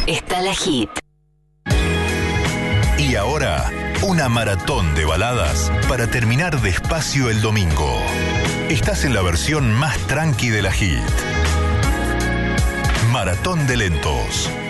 está la hit. Y ahora, una maratón de baladas para terminar despacio el domingo. Estás en la versión más tranqui de la hit. Maratón de lentos.